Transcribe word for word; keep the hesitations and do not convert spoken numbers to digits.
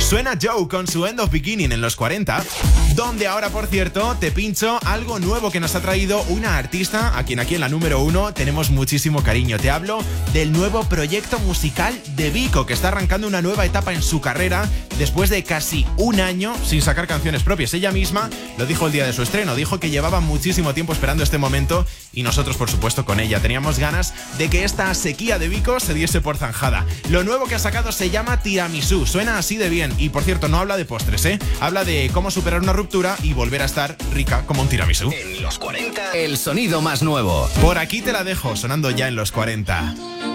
Suena Joe con su End of Beginning en los cuarenta, donde ahora, por cierto, te pincho algo nuevo que nos ha traído una artista a quien aquí en la número uno tenemos muchísimo cariño. Te hablo del nuevo proyecto musical de Vico, que está arrancando una nueva etapa en su carrera después de casi un año sin sacar canciones propias. Ella misma lo dijo el día de su estreno, dijo que llevaba muchísimo tiempo esperando este momento y nosotros, por supuesto, con ella teníamos ganas de que esta sequía de Vico se diese por zanjada. Lo nuevo que ha sacado se llama Tiramisú, suena así de bien y, por cierto, no habla de postres, ¿eh? Habla de cómo superar una ruptura y volver a estar rica como un tiramisú. En los cuarenta, el sonido más nuevo. Por aquí te la dejo, sonando ya en los cuarenta.